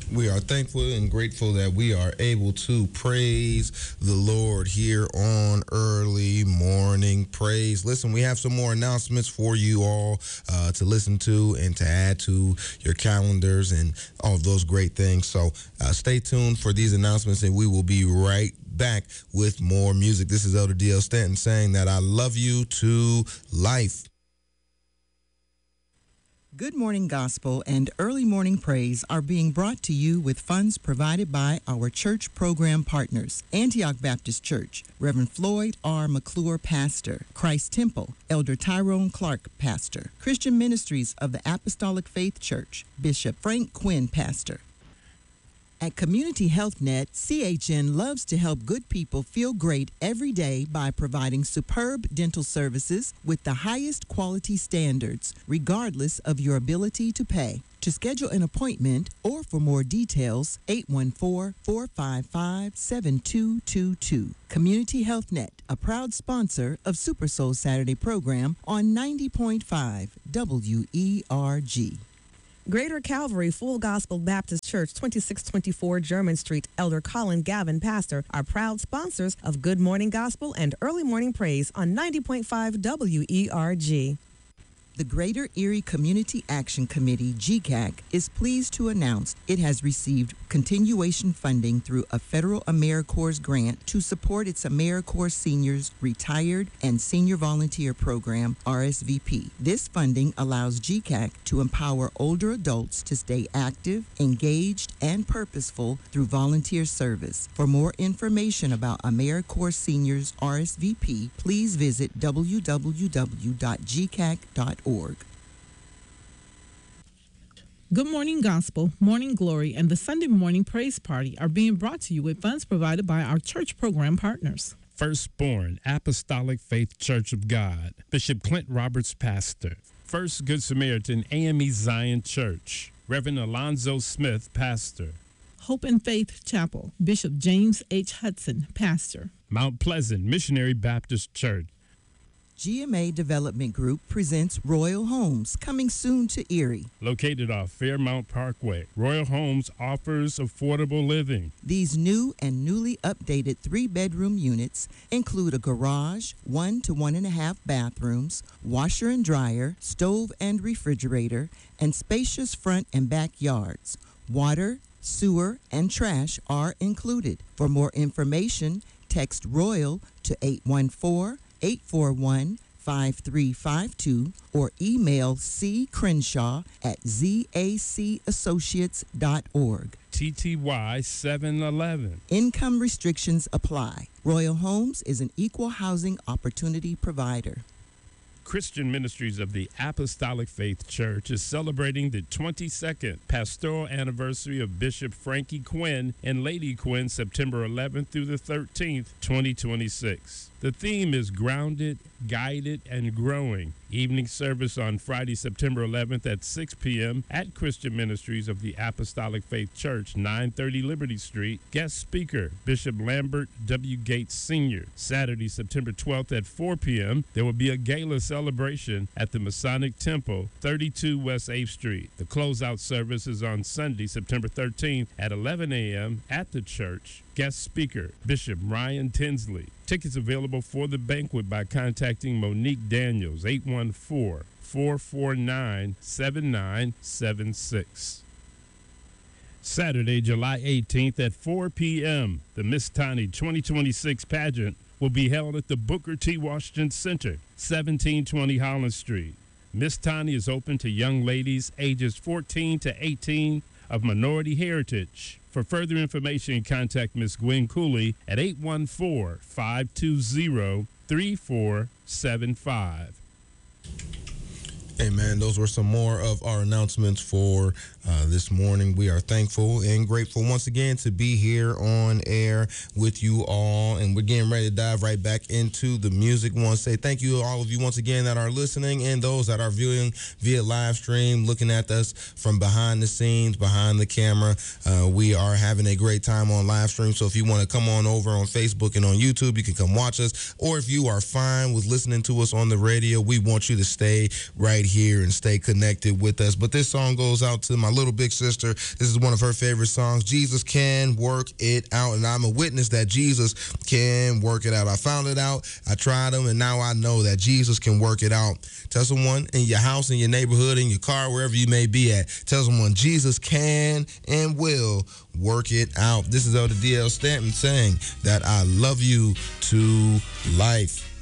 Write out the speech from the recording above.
We are thankful and grateful that we are able to praise the Lord here on Early Morning Praise. Listen, we have some more announcements for you all to listen to and to add to your calendars and all of those great things. So stay tuned for these announcements, and we will be right back with more music. This is Elder D.L. Stanton saying that I love you to life. Good Morning Gospel and Early Morning Praise are being brought to you with funds provided by our church program partners: Antioch Baptist Church, Reverend Floyd R. McClure, Pastor; Christ Temple, Elder Tyrone Clark, Pastor; Christian Ministries of the Apostolic Faith Church, Bishop Frank Quinn, Pastor. At Community Health Net, CHN loves to help good people feel great every day by providing superb dental services with the highest quality standards, regardless of your ability to pay. To schedule an appointment or for more details, 814-455-7222. Community Health Net, a proud sponsor of Super Soul Saturday program on 90.5 WERG. Greater Calvary Full Gospel Baptist Church, 2624 German Street, Elder Colin Gavin, Pastor, are proud sponsors of Good Morning Gospel and Early Morning Praise on 90.5 WERG. The Greater Erie Community Action Committee, GCAC, is pleased to announce it has received continuation funding through a federal AmeriCorps grant to support its AmeriCorps Seniors Retired and Senior Volunteer Program, RSVP. This funding allows GCAC to empower older adults to stay active, engaged, and purposeful through volunteer service. For more information about AmeriCorps Seniors RSVP, please visit www.gcac.org. Good Morning Gospel, Morning Glory, and the Sunday Morning Praise Party are being brought to you with funds provided by our church program partners. Firstborn Apostolic Faith Church of God, Bishop Clint Roberts, Pastor. First Good Samaritan AME Zion Church, Reverend Alonzo Smith, Pastor. Hope and Faith Chapel, Bishop James H. Hudson, Pastor. Mount Pleasant Missionary Baptist Church. GMA Development Group presents Royal Homes, coming soon to Erie. Located off Fairmount Parkway, Royal Homes offers affordable living. These new and newly updated 3-bedroom units include a garage, 1 to 1.5 bathrooms, washer and dryer, stove and refrigerator, and spacious front and backyards. Water, sewer, and trash are included. For more information, text Royal to 814-841-5352 or email ccrenshaw@zacassociates.org. TTY 711. Income restrictions apply. Royal Homes is an equal housing opportunity provider. Christian Ministries of the Apostolic Faith Church is celebrating the 22nd pastoral anniversary of Bishop Frankie Quinn and Lady Quinn, September 11th through the 13th, 2026. The theme is Grounded, Guided, and Growing. Evening service on Friday, September 11th at 6 p.m. at Christian Ministries of the Apostolic Faith Church, 930 Liberty Street. Guest speaker, Bishop Lambert W. Gates Sr. Saturday, September 12th at 4 p.m. there will be a gala celebration at the Masonic Temple, 32 West 8th Street. The closeout service is on Sunday, September 13th at 11 a.m. at the church. Guest speaker, Bishop Ryan Tinsley. Tickets available for the banquet by contacting Monique Daniels, 814-449-7976. Saturday, July 18th at 4 p.m., the Miss Tani 2026 pageant will be held at the Booker T. Washington Center, 1720 Holland Street. Miss Tani is open to young ladies ages 14 to 18 of minority heritage. For further information, contact Ms. Gwen Cooley at 814-520-3475. Amen. Those were some more of our announcements for this morning. We are thankful and grateful once again to be here on air with you all, and we're getting ready to dive right back into the music. I want to say thank you to all of you once again that are listening and those that are viewing via live stream, looking at us from behind the scenes, behind the camera. We are having a great time on live stream, so if you want to come on over on Facebook and on YouTube, you can come watch us, or if you are fine with listening to us on the radio, we want you to stay right here and stay connected with us. But this song goes out to my little big sister. This is one of her favorite songs. Jesus can work it out. And I'm a witness that Jesus can work it out. I found it out. I tried them. And now I know that Jesus can work it out. Tell someone in your house, in your neighborhood, in your car, wherever you may be at. Tell someone Jesus can and will work it out. This is Elder D.L. Stanton saying that I love you to life.